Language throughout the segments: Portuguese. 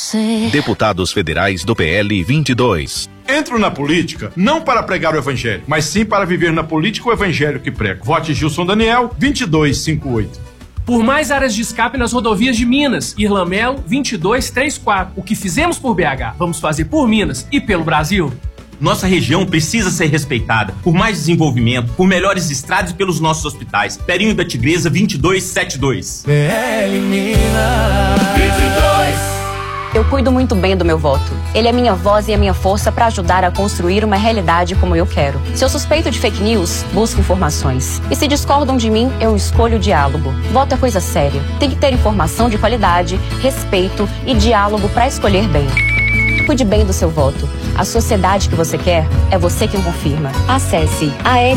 você. Deputados federais do PL 22. Entro na política não para pregar o evangelho, mas sim para viver na política o evangelho que prego. Vote Gilson Daniel, 2258. Por mais áreas de escape nas rodovias de Minas. Irlan Melo, 2234. O que fizemos por BH, vamos fazer por Minas e pelo Brasil. Nossa região precisa ser respeitada por mais desenvolvimento, por melhores estradas e pelos nossos hospitais. Perinho da Tigresa, 2272. PL Minas 22. Eu cuido muito bem do meu voto. Ele é minha voz e a minha força para ajudar a construir uma realidade como eu quero. Se eu suspeito de fake news, busco informações. E se discordam de mim, eu escolho o diálogo. Voto é coisa séria. Tem que ter informação de qualidade, respeito e diálogo para escolher bem. Cuide bem do seu voto. A sociedade que você quer é você quem confirma. Acesse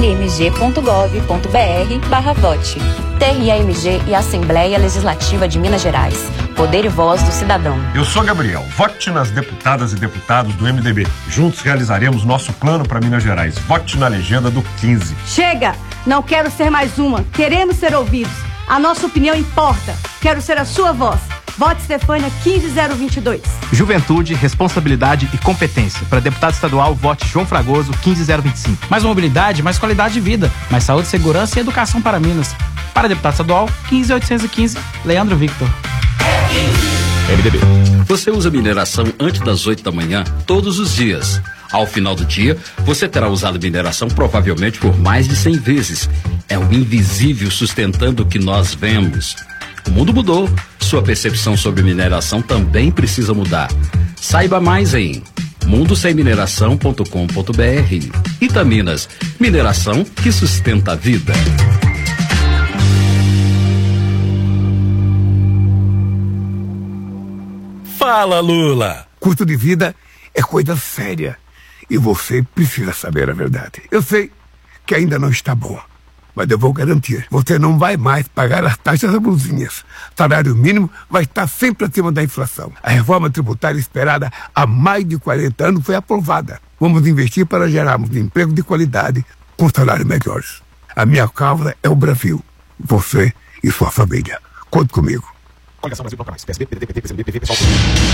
almg.gov.br/vote. TRAMG e Assembleia Legislativa de Minas Gerais. Poder e voz do cidadão. Eu sou Gabriel. Vote nas deputadas e deputados do MDB. Juntos realizaremos nosso plano para Minas Gerais. Vote na legenda do 15. Chega! Não quero ser mais uma. Queremos ser ouvidos. A nossa opinião importa. Quero ser a sua voz. Vote Stefânia 15022. Juventude, responsabilidade e competência. Para deputado estadual, vote João Fragoso 15025. Mais mobilidade, mais qualidade de vida. Mais saúde, segurança e educação para Minas. Para deputado estadual, 15815, Leandro Victor. MDB. Você usa mineração antes das 8 da manhã, todos os dias. Ao final do dia, você terá usado mineração provavelmente por mais de 100 vezes. É o invisível sustentando o que nós vemos. O mundo mudou. Sua percepção sobre mineração também precisa mudar. Saiba mais em mundosemmineração.com.br. Itaminas, mineração que sustenta a vida. Fala, Lula! Custo de vida é coisa séria e você precisa saber a verdade. Eu sei que ainda não está bom, mas eu vou garantir, você não vai mais pagar as taxas abusivas. Salário mínimo vai estar sempre acima da inflação. A reforma tributária esperada há mais de 40 anos foi aprovada. Vamos investir para gerarmos emprego de qualidade com salários melhores. A minha causa é o Brasil, você e sua família. Conte comigo. Coligação Brasil Bloco Mais. PSB, PDT, PCB, PV, PSOL.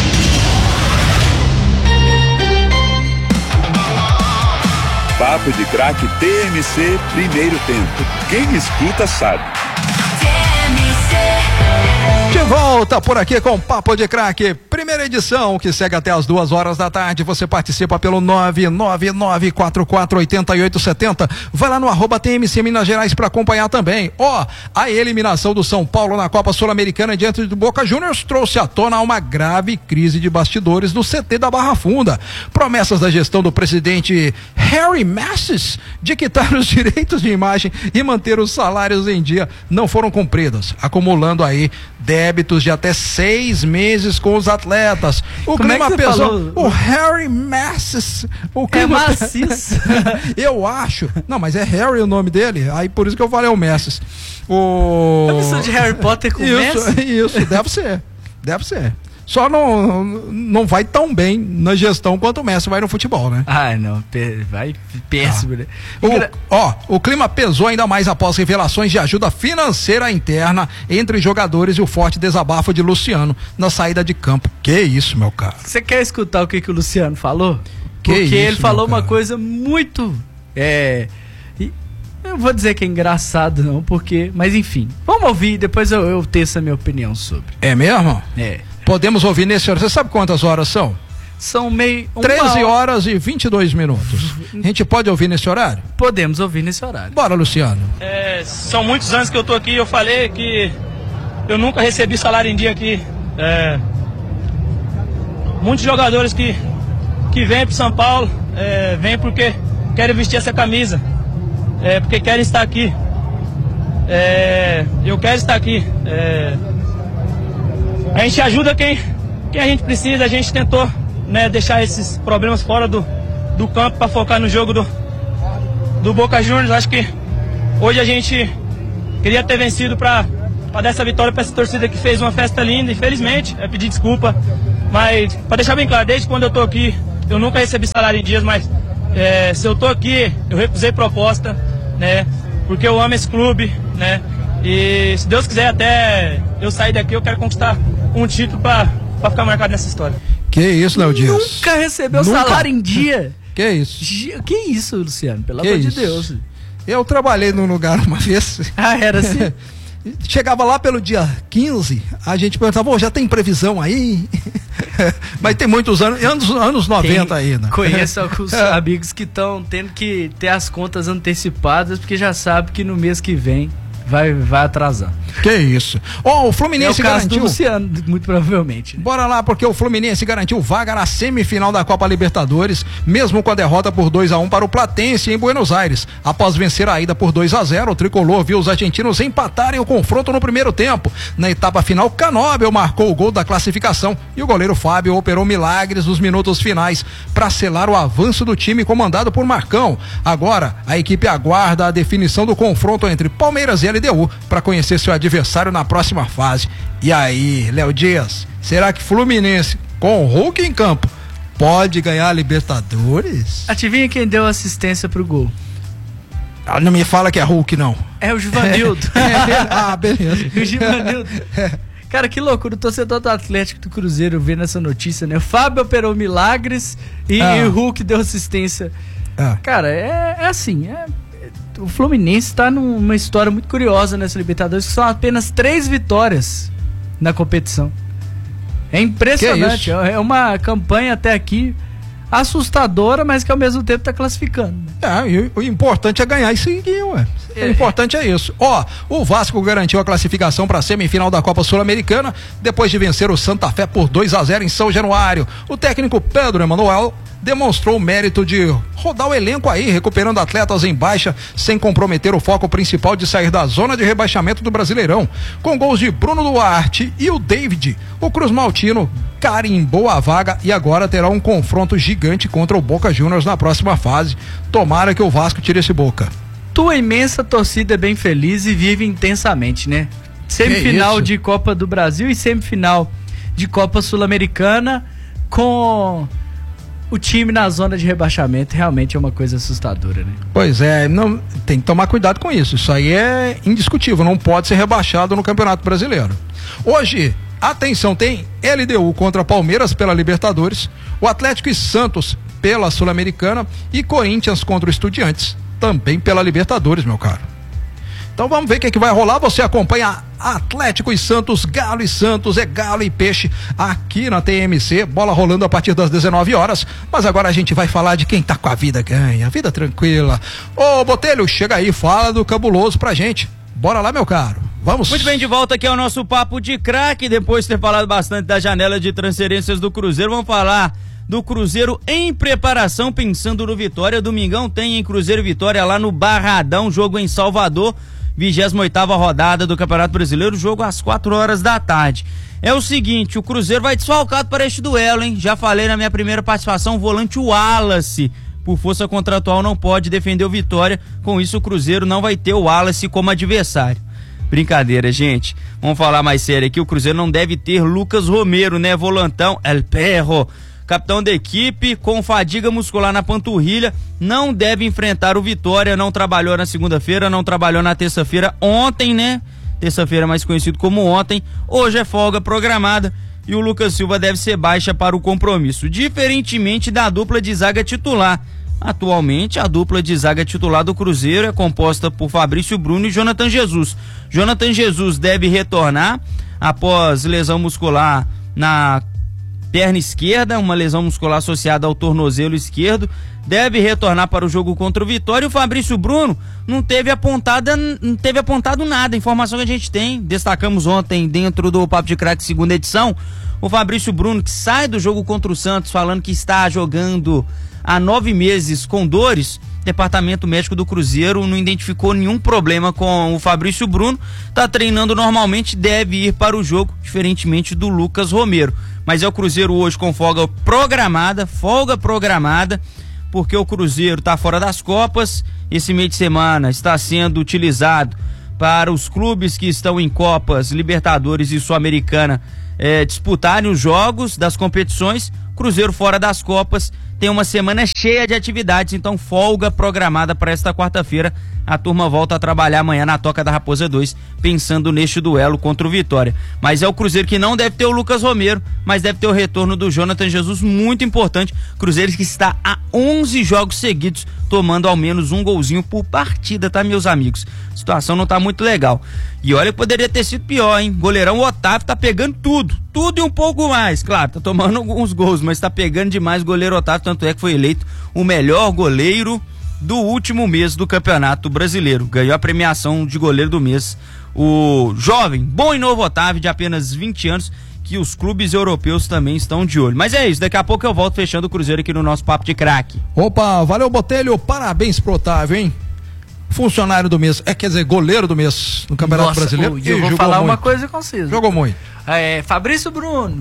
Papo de Craque TMC, primeiro tempo. Quem escuta sabe. De volta por aqui com Papo de Craque, primeira edição, que segue até as 2 horas da tarde. Você participa pelo 999448870. Vai lá no @TMC Minas Gerais para acompanhar também. A eliminação do São Paulo na Copa Sul-Americana diante do Boca Juniors trouxe à tona uma grave crise de bastidores no CT da Barra Funda. Promessas da gestão do presidente Harry Masses de quitar os direitos de imagem e manter os salários em dia não foram cumpridas, acumulando aí débitos de até 6 meses com os atletas. O clima pesou. O Harry Masses. É Massis. Eu acho. Não, mas é Harry o nome dele. Aí por isso que eu falei o Masses. A missão de Harry Potter com o Messi? Isso, deve ser. Deve ser. Só não vai tão bem na gestão quanto o Messi vai no futebol, né? Não, vai péssimo, né? O clima pesou ainda mais após revelações de ajuda financeira interna entre jogadores e o forte desabafo de Luciano na saída de campo. Que isso, meu caro? Você quer escutar o que o Luciano falou? Porque ele falou uma coisa muito... eu vou dizer que é engraçado, não, porque... Mas enfim, vamos ouvir, depois eu teço a minha opinião sobre. É mesmo? É. Podemos ouvir nesse horário. Você sabe quantas horas são? São 13 horas e 22 minutos. A gente pode ouvir nesse horário? Podemos ouvir nesse horário. Bora, Luciano. São muitos anos que eu tô aqui. Eu falei que eu nunca recebi salário em dia aqui. Muitos jogadores que vêm pro São Paulo vêm porque querem vestir essa camisa, porque querem estar aqui. Eu quero estar aqui. A gente ajuda quem a gente precisa. A gente tentou, deixar esses problemas fora do campo para focar no jogo do Boca Juniors. Acho que hoje a gente queria ter vencido para dar essa vitória para essa torcida que fez uma festa linda. Infelizmente, pedir desculpa, mas para deixar bem claro, desde quando eu tô aqui, eu nunca recebi salário em dias, mas se eu tô aqui, eu recusei proposta, porque eu amo esse clube, E se Deus quiser, até eu sair daqui, eu quero conquistar um título para pra ficar marcado nessa história. Que isso, Léo Dias? Nunca recebeu salário em dia. Que isso? Que isso, Luciano? Pelo amor de Deus. Eu trabalhei num lugar uma vez. Ah, era assim? Chegava lá pelo dia 15, a gente perguntava, já tem previsão aí? Mas tem muitos anos 90 aí, né? Conheço alguns amigos que estão tendo que ter as contas antecipadas, porque já sabe que no mês que vem vai atrasar. Que isso. O Fluminense garantiu. Do Luciano, muito provavelmente. Bora lá, porque o Fluminense garantiu vaga na semifinal da Copa Libertadores, mesmo com a derrota por 2-1 para o Platense em Buenos Aires. Após vencer a ida por 2-0, o tricolor viu os argentinos empatarem o confronto no primeiro tempo. Na etapa final, Canóbel marcou o gol da classificação e o goleiro Fábio operou milagres nos minutos finais para selar o avanço do time comandado por Marcão. Agora, a equipe aguarda a definição do confronto entre Palmeiras e LDU para conhecer seu adversário na próxima fase. E aí, Léo Dias, será que Fluminense com o Hulk em campo pode ganhar a Libertadores? Adivinha quem deu assistência pro gol? Não me fala que é Hulk, não. É o Givanildo. Beleza. O Givanildo. Cara, que loucura, o torcedor do Atlético do Cruzeiro vendo essa notícia, né? O Fábio operou milagres e o Hulk deu assistência. Cara, é assim, o Fluminense está numa história muito curiosa nessa Libertadores, que são apenas 3 vitórias na competição. É impressionante, é uma campanha até aqui assustadora, mas que ao mesmo tempo está classificando. E o importante é ganhar e seguir, ué. O importante é isso. O Vasco garantiu a classificação para a semifinal da Copa Sul-Americana depois de vencer o Santa Fé por 2-0 em São Januário. O técnico Pedro Emanuel demonstrou o mérito de rodar o elenco aí, recuperando atletas em baixa, sem comprometer o foco principal de sair da zona de rebaixamento do Brasileirão. Com gols de Bruno Duarte e o David, o Cruz Maltino carimbou a vaga e agora terá um confronto gigante contra o Boca Juniors na próxima fase. Tomara que o Vasco tire esse Boca. Tua imensa torcida é bem feliz e vive intensamente, né? Semifinal de Copa do Brasil e semifinal de Copa Sul-Americana com o time na zona de rebaixamento. Realmente é uma coisa assustadora, né? Pois é, não, tem que tomar cuidado com isso. Isso aí é indiscutível, não pode ser rebaixado no Campeonato Brasileiro. Hoje, atenção, tem LDU contra Palmeiras pela Libertadores, o Atlético e Santos pela Sul-Americana e Corinthians contra o Estudiantes, também pela Libertadores, meu caro. Então vamos ver o que vai rolar. Você acompanha Atlético e Santos, Galo e Santos, é Galo e Peixe aqui na TMC, bola rolando a partir das 19 horas, mas agora a gente vai falar de quem tá com a vida ganha, vida tranquila. Ô Botelho, chega aí, fala do Cabuloso pra gente. Bora lá, meu caro. Vamos. Muito bem, de volta aqui ao nosso Papo de Craque. Depois de ter falado bastante da janela de transferências do Cruzeiro, vamos falar do Cruzeiro em preparação, pensando no Vitória. Domingão tem em Cruzeiro e Vitória lá no Barradão, jogo em Salvador, 28ª rodada do Campeonato Brasileiro, jogo às 4 horas da tarde. É o seguinte, o Cruzeiro vai desfalcado para este duelo, hein? Já falei na minha primeira participação, o volante Wallace, por força contratual, não pode defender o Vitória. Com isso, o Cruzeiro não vai ter o Wallace como adversário. Brincadeira, gente. Vamos falar mais sério aqui. O Cruzeiro não deve ter Lucas Romero, né? Volantão, El Perro, capitão da equipe, com fadiga muscular na panturrilha, não deve enfrentar o Vitória. Não trabalhou na segunda-feira, não trabalhou na terça-feira. Ontem, né? Terça-feira mais conhecido como ontem. Hoje é folga programada e o Lucas Silva deve ser baixa para o compromisso. Diferentemente da dupla de zaga titular. Atualmente, a dupla de zaga titular do Cruzeiro é composta por Fabrício Bruno e Jonathan Jesus. Jonathan Jesus deve retornar após lesão muscular na perna esquerda, uma lesão muscular associada ao tornozelo esquerdo, deve retornar para o jogo contra o Vitória. E o Fabrício Bruno não teve apontado nada, a informação que a gente tem, destacamos ontem dentro do Papo de Craque segunda edição, o Fabrício Bruno, que sai do jogo contra o Santos falando que está jogando há 9 meses com dores. O departamento médico do Cruzeiro não identificou nenhum problema com o Fabrício Bruno, está treinando normalmente, deve ir para o jogo, diferentemente do Lucas Romero. Mas é o Cruzeiro hoje com folga programada, porque o Cruzeiro está fora das Copas. Esse meio de semana está sendo utilizado para os clubes que estão em Copas Libertadores e Sul-Americana disputarem os jogos das competições. Cruzeiro fora das Copas tem uma semana cheia de atividades, então folga programada para esta quarta-feira. A turma volta a trabalhar amanhã na Toca da Raposa 2, pensando neste duelo contra o Vitória. Mas é o Cruzeiro que não deve ter o Lucas Romero, mas deve ter o retorno do Jonathan Jesus, muito importante. Cruzeiro que está há 11 jogos seguidos, tomando ao menos um golzinho por partida, tá, meus amigos? A situação não tá muito legal. E olha que poderia ter sido pior, hein? Goleirão Otávio tá pegando tudo e um pouco mais. Claro, tá tomando alguns gols, mas tá pegando demais o goleiro Otávio, tanto é que foi eleito o melhor goleiro do último mês do Campeonato Brasileiro. Ganhou a premiação de goleiro do mês. O jovem, bom e novo Otávio, de apenas 20 anos, que os clubes europeus também estão de olho. Mas é isso, daqui a pouco eu volto fechando o Cruzeiro aqui no nosso Papo de Craque. Opa, valeu, Botelho, parabéns pro Otávio, hein? Funcionário do mês, quer dizer, goleiro do mês no Campeonato Brasileiro. Eu vou falar uma coisa com vocês. Jogou muito. Fabrício Bruno,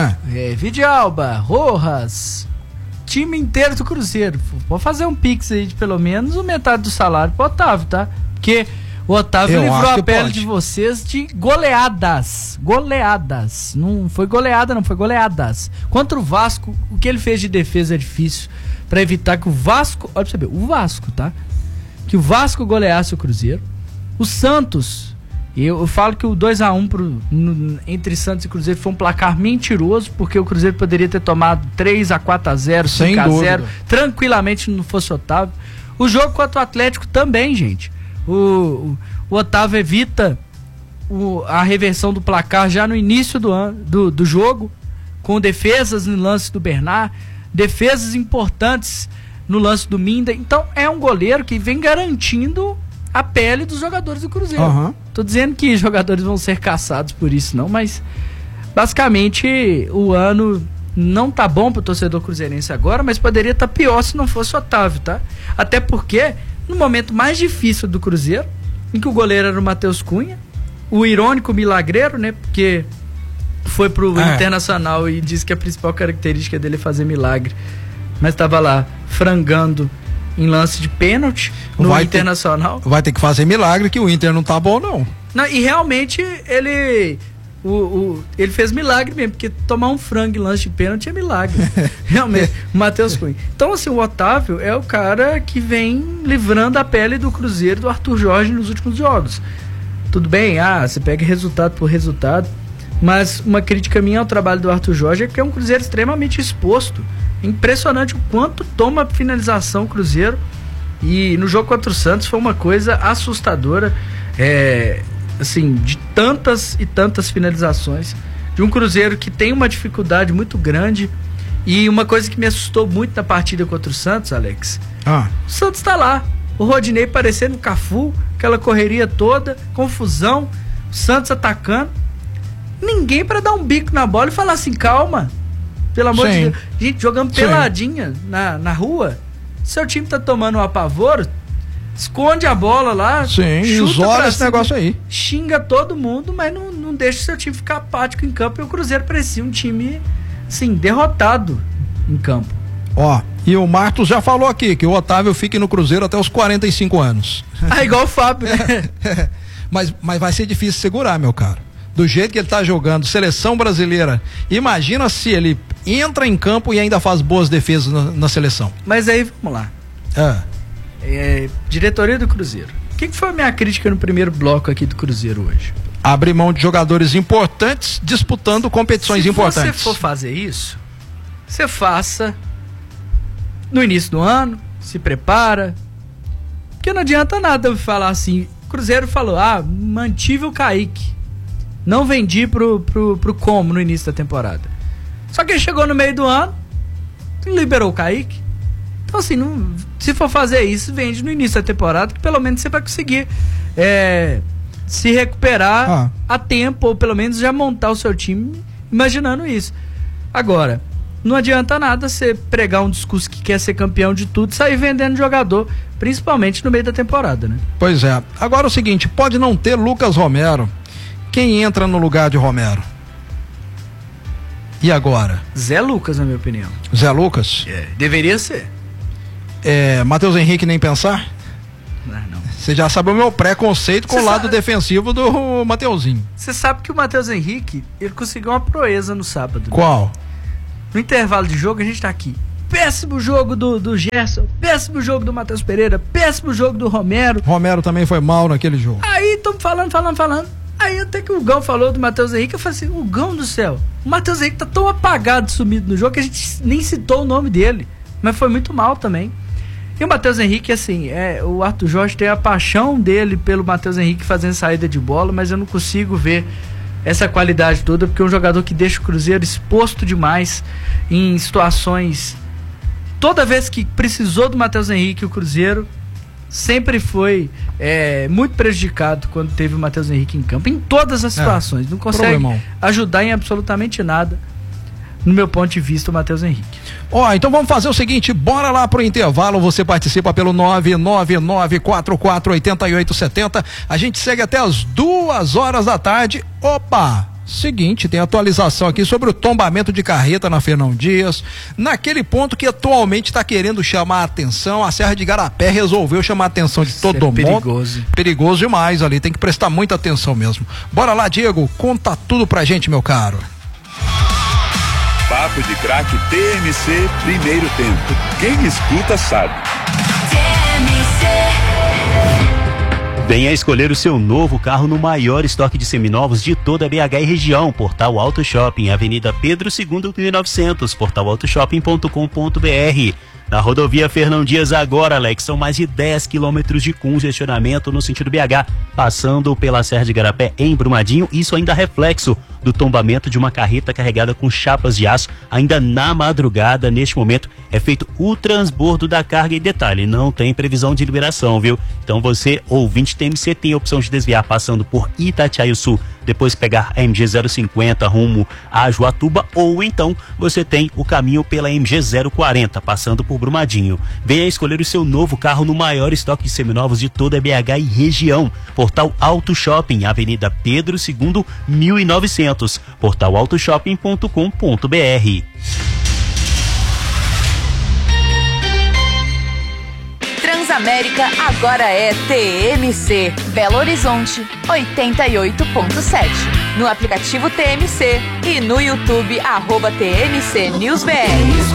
Vidalba, Rojas, time inteiro do Cruzeiro. Vou fazer um pix aí de pelo menos metade do salário pro Otávio, tá? Porque o Otávio livrou a pele de vocês de goleadas. Goleadas. Não foi goleada, não, foi goleadas. Contra o Vasco, o que ele fez de defesa é difícil pra evitar que o Vasco, olha pra você ver, o Vasco, tá? Que o Vasco goleasse o Cruzeiro. O Santos, eu falo que o 2-1 entre Santos e Cruzeiro foi um placar mentiroso, porque o Cruzeiro poderia ter tomado 3-4-0, 5-0, tranquilamente, se não fosse o Otávio. O jogo contra o Atlético também, gente. O Otávio evita a reversão do placar já no início do jogo, com defesas no lance do Bernard, defesas importantes no lance do Minda. Então é um goleiro que vem garantindo a pele dos jogadores do Cruzeiro. Tô dizendo que jogadores vão ser caçados por isso não, mas basicamente o ano não tá bom pro torcedor cruzeirense agora, mas poderia estar pior se não fosse o Otávio, tá? Até porque no momento mais difícil do Cruzeiro, em que o goleiro era o Matheus Cunha, o irônico milagreiro, né? Porque foi pro Internacional e disse que a principal característica dele é fazer milagre, mas tava lá frangando em lance de pênalti no Internacional. Vai ter que fazer milagre, que o Inter não tá bom, não. E realmente ele fez milagre mesmo, porque tomar um frango em lance de pênalti é milagre. Realmente, o Matheus Cunha. Então, assim, o Otávio é o cara que vem livrando a pele do Cruzeiro, do Arthur Jorge nos últimos jogos. Tudo bem, você pega resultado por resultado, mas uma crítica minha ao trabalho do Arthur Jorge é que é um Cruzeiro extremamente exposto. Impressionante o quanto toma finalização o Cruzeiro, e no jogo contra o Santos foi uma coisa assustadora, assim, de tantas e tantas finalizações, de um Cruzeiro que tem uma dificuldade muito grande. E uma coisa que me assustou muito na partida contra o Santos, Alex, o Santos tá lá, o Rodinei parecendo Cafu, aquela correria toda, confusão, o Santos atacando, ninguém para dar um bico na bola e falar assim, calma, pelo amor de Deus, gente, jogando peladinha na rua, seu time tá tomando um apavoro, esconde a bola lá, isola esse negócio aí, xinga todo mundo, mas não deixa o seu time ficar apático em campo. E o Cruzeiro parecia um time, assim, derrotado em campo. E o Marcos já falou aqui que o Otávio fique no Cruzeiro até os 45 anos. Igual o Fábio, né? mas vai ser difícil segurar, meu caro. Do jeito que ele tá jogando, seleção brasileira, imagina se ele entra em campo e ainda faz boas defesas na seleção. Mas aí, vamos lá. Diretoria do Cruzeiro. O que foi a minha crítica no primeiro bloco aqui do Cruzeiro hoje? Abre mão de jogadores importantes disputando competições importantes. Se você for fazer isso, você faça no início do ano, se prepara, porque não adianta nada eu falar assim. O Cruzeiro falou, mantive o Kaique, não vendi pro Como no início da temporada. Só que ele chegou no meio do ano, liberou o Kaique. Então, assim, se for fazer isso, vende no início da temporada, que pelo menos você vai conseguir se recuperar a tempo, ou pelo menos já montar o seu time imaginando isso. Agora, não adianta nada você pregar um discurso que quer ser campeão de tudo e sair vendendo jogador, principalmente no meio da temporada, né? Pois é. Agora é o seguinte, pode não ter Lucas Romero. Quem entra no lugar de Romero? E agora? Zé Lucas, na minha opinião. Zé Lucas? Deveria ser. Matheus Henrique nem pensar? Não. Você já sabe o meu preconceito com o lado defensivo do Mateuzinho. Você sabe que o Matheus Henrique, ele conseguiu uma proeza no sábado. Qual? No intervalo de jogo, a gente tá aqui. Péssimo jogo do Gerson, péssimo jogo do Matheus Pereira, péssimo jogo do Romero. Romero também foi mal naquele jogo. Aí, estamos falando. Aí até que o Gão falou do Matheus Henrique, eu falei assim, o Gão do céu, o Matheus Henrique tá tão apagado, sumido no jogo, que a gente nem citou o nome dele. Mas foi muito mal também. E o Matheus Henrique, assim, o Arthur Jorge tem a paixão dele pelo Matheus Henrique fazendo saída de bola, mas eu não consigo ver essa qualidade toda, porque é um jogador que deixa o Cruzeiro exposto demais em situações. Toda vez que precisou do Matheus Henrique, o Cruzeiro sempre foi muito prejudicado quando teve o Matheus Henrique em campo, em todas as situações. Não consegue ajudar em absolutamente nada, no meu ponto de vista, o Matheus Henrique. Então vamos fazer o seguinte, bora lá pro intervalo, você participa pelo 999448870, a gente segue até as 2h da tarde. Seguinte, tem atualização aqui sobre o tombamento de carreta na Fernão Dias, naquele ponto que atualmente está querendo chamar a atenção. A Serra de Igarapé resolveu chamar a atenção de todo mundo. Perigoso demais ali, tem que prestar muita atenção mesmo. Bora lá, Diego, conta tudo pra gente, meu caro. Papo de Craque TMC, primeiro tempo. Quem escuta sabe. Venha escolher o seu novo carro no maior estoque de seminovos de toda a BH e região. Portal Auto Shopping, Avenida Pedro II, 1900, portalautoshopping.com.br. Na rodovia Fernão Dias agora, Alex, são mais de 10 quilômetros de congestionamento no sentido BH, passando pela Serra de Igarapé em Brumadinho. Isso ainda reflexo do tombamento de uma carreta carregada com chapas de aço. Ainda na madrugada, neste momento, é feito o transbordo da carga. E detalhe, não tem previsão de liberação, viu? Então você, ouvinte TMC, tem a opção de desviar passando por Itatiaia-Sul, depois pegar a MG 050 rumo a Joatuba, ou então você tem o caminho pela MG 040, passando por Brumadinho. Venha escolher o seu novo carro no maior estoque de seminovos de toda a BH e região. Portal Auto Shopping, Avenida Pedro II, 1900, portalautoshopping.com.br. Transamérica agora é TMC. Belo Horizonte 88.7. No aplicativo TMC e no YouTube @TMC NewsBR.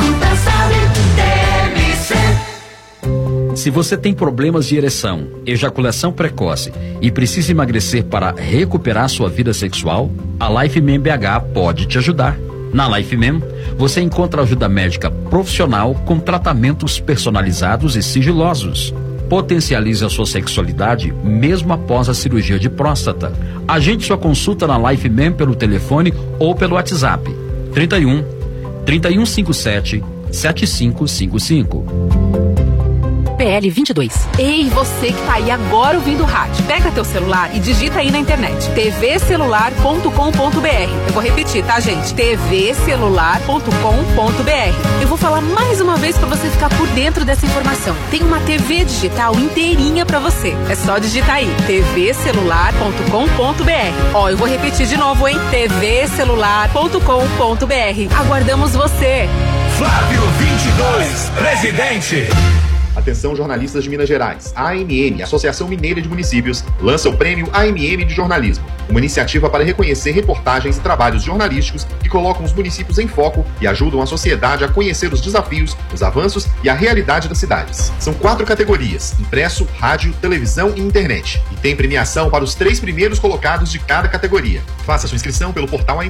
Se você tem problemas de ereção, ejaculação precoce e precisa emagrecer para recuperar sua vida sexual, a LifeMem BH pode te ajudar. Na LifeMem, você encontra ajuda médica profissional com tratamentos personalizados e sigilosos. Potencialize a sua sexualidade mesmo após a cirurgia de próstata. Agende sua consulta na LifeMem pelo telefone ou pelo WhatsApp 31 3157 7555. PL 22. Ei, você que tá aí agora ouvindo o rádio, pega teu celular e digita aí na internet tvcelular.com.br. Eu vou repetir, tá, gente? tvcelular.com.br. Eu vou falar mais uma vez pra você ficar por dentro dessa informação. Tem uma TV digital inteirinha pra você. É só digitar aí tvcelular.com.br. Eu vou repetir de novo, hein? tvcelular.com.br. Aguardamos você. Flávio 22, presidente. Atenção, jornalistas de Minas Gerais. A AMM, Associação Mineira de Municípios, lança o Prêmio AMM de Jornalismo, uma iniciativa para reconhecer reportagens e trabalhos jornalísticos que colocam os municípios em foco e ajudam a sociedade a conhecer os desafios, os avanços e a realidade das cidades. São 4 categorias: impresso, rádio, televisão e internet. E tem premiação para os 3 primeiros colocados de cada categoria. Faça sua inscrição pelo portal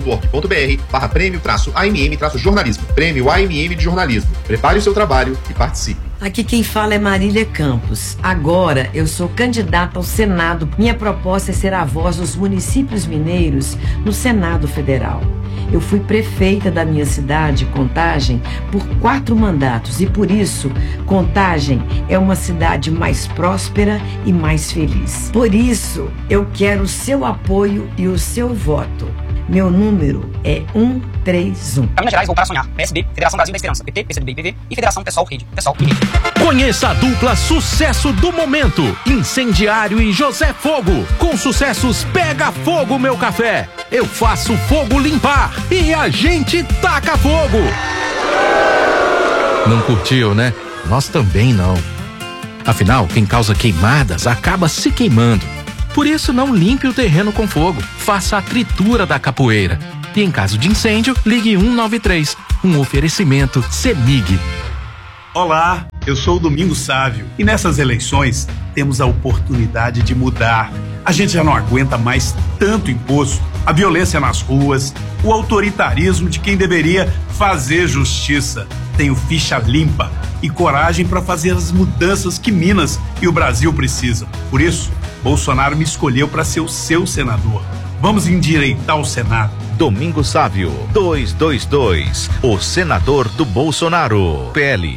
amm.org.br/prêmio-AMM-jornalismo. Prêmio AMM de Jornalismo. Prepare o seu trabalho e participe. Aqui quem fala é Marília Campos. Agora eu sou candidata ao Senado. Minha proposta é ser a voz dos municípios mineiros no Senado Federal. Eu fui prefeita da minha cidade, Contagem, por 4 mandatos e por isso Contagem é uma cidade mais próspera e mais feliz. Por isso eu quero o seu apoio e o seu voto. Meu número é 131. Minas Gerais, voltar a sonhar. PSB, Federação Brasil da Esperança, PT, PCdoB e PV e Federação Pessoal Rede. Pessoal e Rede. Conheça a dupla sucesso do momento, Incendiário e José Fogo. Com sucessos Pega Fogo Meu Café, Eu Faço Fogo Limpar e a gente taca fogo. Não curtiu, né? Nós também não. Afinal, quem causa queimadas acaba se queimando. Por isso, não limpe o terreno com fogo. Faça a tritura da capoeira. E em caso de incêndio, ligue 193. Um oferecimento CEMIG. Olá, eu sou o Domingos Sávio e nessas eleições temos a oportunidade de mudar. A gente já não aguenta mais tanto imposto, a violência nas ruas, o autoritarismo de quem deveria fazer justiça. Tenho ficha limpa e coragem para fazer as mudanças que Minas e o Brasil precisam. Por isso, Bolsonaro me escolheu para ser o seu senador. Vamos endireitar o Senado. Domingos Sávio, 222, o senador do Bolsonaro, PL.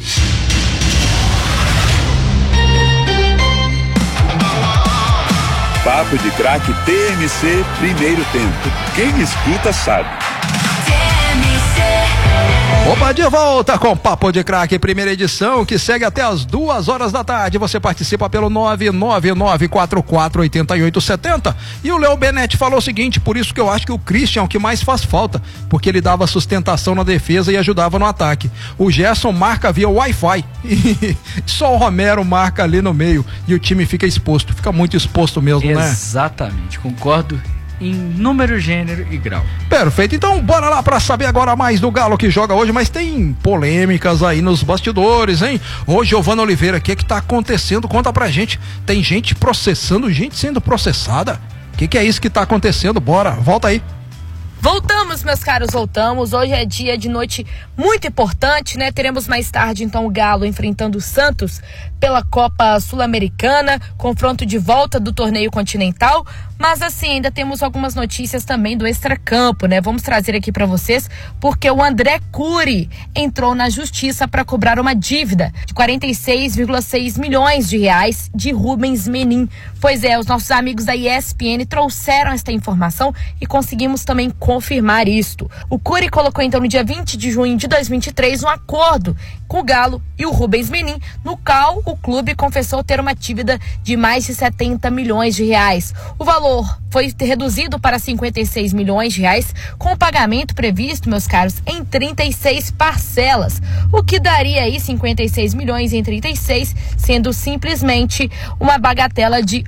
Papo de Craque TMC, primeiro tempo. Quem escuta sabe. Opa, de volta com Papo de Craque, primeira edição, que segue até as 2h da tarde. Você participa pelo 999448870. E o Léo Benetti falou o seguinte: por isso que eu acho que o Christian é o que mais faz falta, porque ele dava sustentação na defesa e ajudava no ataque. O Gerson marca via Wi-Fi e só o Romero marca ali no meio e o time fica exposto, fica muito exposto mesmo, né? Exatamente, concordo em número, gênero e grau. Perfeito, então bora lá pra saber agora mais do Galo que joga hoje, mas tem polêmicas aí nos bastidores, hein? Ô, Giovana Oliveira, o que tá acontecendo? Conta pra gente. Tem gente processando, gente sendo processada? O que é isso que tá acontecendo? Bora, volta aí. Voltamos, meus caros, voltamos. Hoje é dia de noite muito importante, né? Teremos mais tarde, então, o Galo enfrentando o Santos pela Copa Sul-Americana, confronto de volta do torneio continental. Mas, assim, ainda temos algumas notícias também do extracampo, né? Vamos trazer aqui pra vocês, porque o André Curi entrou na justiça para cobrar uma dívida de 46,6 milhões de reais de Rubens Menin. Pois é, os nossos amigos da ESPN trouxeram esta informação e conseguimos também confirmar isto. O Curi colocou, então, no dia 20 de junho de 2023, um acordo com o Galo e o Rubens Menin, no qual o clube confessou ter uma dívida de mais de 70 milhões de reais. O valor foi reduzido para 56 milhões de reais, com o pagamento previsto, meus caros, em 36 parcelas, o que daria aí 56 milhões em 36, sendo simplesmente uma bagatela de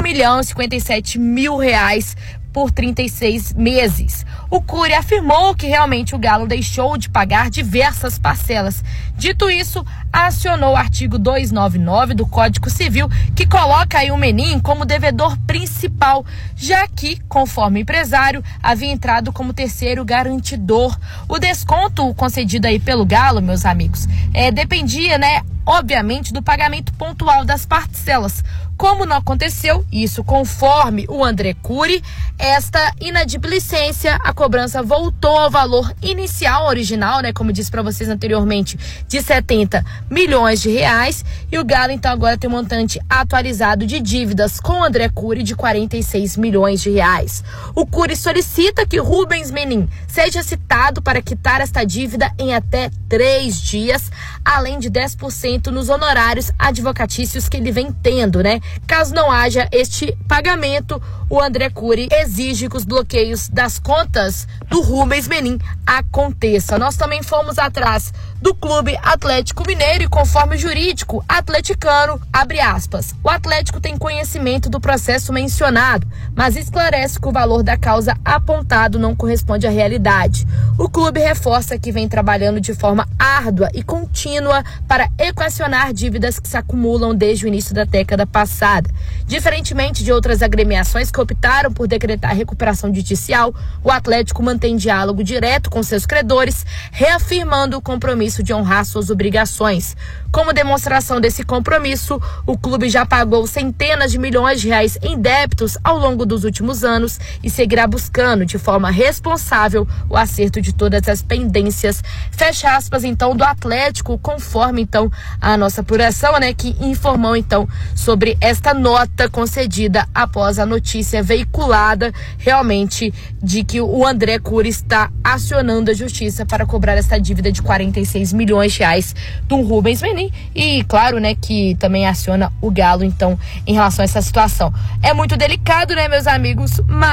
1.057.000 reais por 36 meses. O Curi afirmou que realmente o Galo deixou de pagar diversas parcelas. Dito isso, acionou o artigo 299 do Código Civil, que coloca aí o Menin como devedor principal, já que, conforme o empresário, havia entrado como terceiro garantidor. O desconto concedido aí pelo Galo, meus amigos, dependia, né, obviamente, do pagamento pontual das parcelas. Como não aconteceu isso conforme o André Curi, esta inadimplência, a cobrança voltou ao valor inicial, original, né, como disse para vocês anteriormente, de 70 milhões de reais, e o Galo então agora tem um montante atualizado de dívidas com o André Curi de 46 milhões de reais. O Curi solicita que Rubens Menin seja citado para quitar esta dívida em até 3 dias, além de 10% nos honorários advocatícios que ele vem tendo, né? Caso não haja este pagamento, o André Curi exige que os bloqueios das contas do Rubens Menin aconteçam. Nós também fomos atrás do Clube Atlético Mineiro e, conforme o jurídico atleticano, abre aspas, o Atlético tem conhecimento do processo mencionado, mas esclarece que o valor da causa apontado não corresponde à realidade. O clube reforça que vem trabalhando de forma árdua e contínua para equacionar dívidas que se acumulam desde o início da década passada. Diferentemente de outras agremiações que optaram por decretar recuperação judicial, o Atlético mantém diálogo direto com seus credores, reafirmando o compromisso de honrar suas obrigações. Como demonstração desse compromisso, o clube já pagou centenas de milhões de reais em débitos ao longo dos últimos anos e seguirá buscando de forma responsável o acerto de todas as pendências. Fecha aspas, então, do Atlético, conforme, então, a nossa apuração, né, que informou, então, sobre esta nota concedida após a notícia veiculada, realmente, de que o André Curi está acionando a justiça para cobrar essa dívida de 46 milhões de reais do Rubens Menin e, claro, né, que também aciona o Galo, então, em relação a essa situação. É muito delicado, né, meus amigos, mas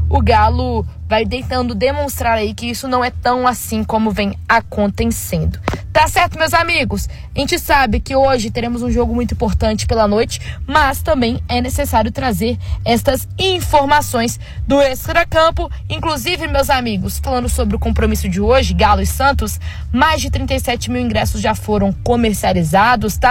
o Galo vai tentando demonstrar aí que isso não é tão assim como vem acontecendo. Tá certo, meus amigos? A gente sabe que hoje teremos um jogo muito importante pela noite, mas também é necessário trazer estas informações do extracampo. Inclusive, meus amigos, falando sobre o compromisso de hoje, Galo e Santos, mais de 37 mil ingressos já foram comercializados, tá?